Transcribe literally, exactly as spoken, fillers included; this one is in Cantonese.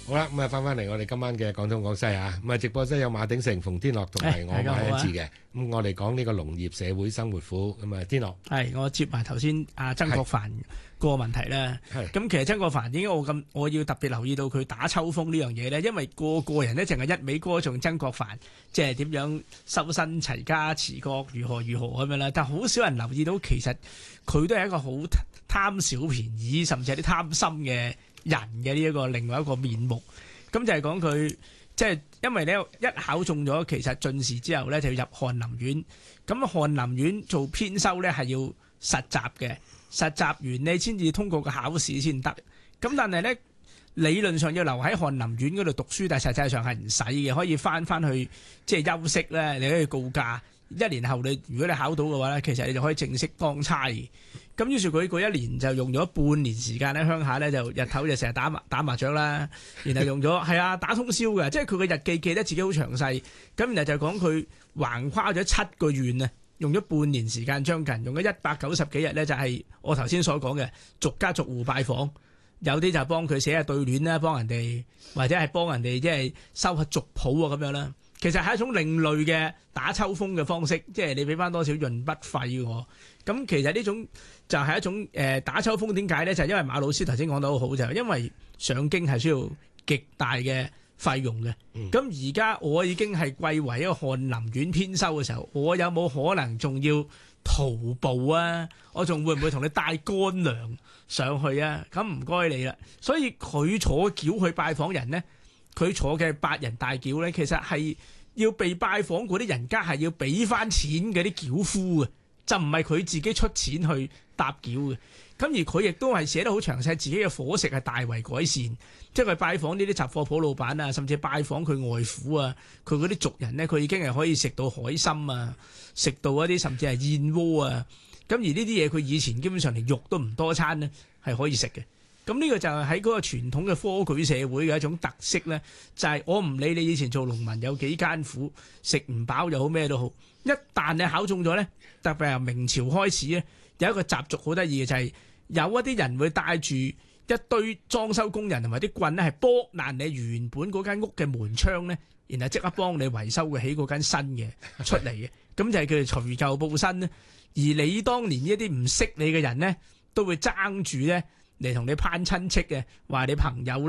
好啦，咁啊翻翻嚟我哋今晚嘅廣東廣西啊，咁啊直播室有馬鼎盛、馮天樂同埋我馬一志嘅，咁我哋講呢個農業社會生活苦，咁啊天樂係我接埋頭先阿曾國藩個問題啦。咁其實曾國藩點解我咁我要特別留意到佢打秋風呢樣嘢咧？因為個個人咧淨係一味歌頌曾國藩，即係點樣修身齊家治國如何如何咁樣啦，但好少人留意到其實佢都係一個好貪小便宜，甚至係啲貪心嘅人嘅呢一個另外一個面目。咁就係講佢即係因為咧一考中咗，其實進士之後咧就要入翰林院。咁翰林院做編修咧係要實習嘅，實習完你先至通過個考試先得。咁但係咧理論上要留喺翰林院嗰度讀書，但係實際上係唔使嘅，可以翻翻去即係休息咧，你可以告假。一年後你如果你考到嘅話咧，其實你就可以正式當差。咁於是佢嗰一年就用咗半年時間喺鄉下咧，就日頭就成日打麻打麻雀啦，然後用咗係啊打通宵嘅，即係佢嘅日記記得自己好詳細。咁然後就講佢橫跨咗七個縣啊，用咗半年時間將近，用咗一百九十幾日咧，就係我頭先所講嘅逐家逐戶拜訪，有啲就幫佢寫下對聯啦，幫人哋或者係幫人哋即係收下族譜啊咁樣啦。其實係一種另類嘅打秋風嘅方式，即係你俾翻多少潤筆費我。咁其實呢種就係一種誒、呃、打秋風，點解咧？就係、是、因為馬老師頭先講得好好，就係因為上京係需要極大嘅費用嘅。咁而家我已經係貴為一個翰林院編修嘅時候，我有冇可能仲要徒步啊？我仲會唔會同你帶乾糧上去啊？咁唔該你啦。所以佢坐轎去拜訪人咧。佢坐嘅八人大轎咧，其實係要被拜訪嗰啲人家係要俾翻錢嗰啲轎夫嘅，就唔係佢自己出錢去搭轎嘅。咁而佢亦都係寫得好詳細，自己嘅伙食係大為改善，即係佢拜訪呢啲雜貨鋪老闆啊，甚至拜訪佢外父啊，佢嗰啲族人咧，佢已經係可以食到海參啊，食到一啲甚至係燕窩啊。咁而呢啲嘢佢以前基本上連肉都唔多餐咧，係可以食嘅。咁呢個就係喺嗰個傳統嘅科舉社會嘅一種特色咧，就係、是、我唔理你以前做農民有幾艱苦，食唔飽又好咩都好，一旦你考中咗咧，特別係明朝開始咧，有一個習俗好得意嘅就係、是、有一啲人會帶住一堆裝修工人同埋啲棍咧，係剝爛你原本嗰間屋嘅門窗咧，然後即刻幫你維修佢起嗰間新嘅出嚟嘅，咁就係叫做除舊報新咧。而你當年呢一啲唔識你嘅人咧，都會爭住咧嚟同你攀親戚嘅，話你朋友咧。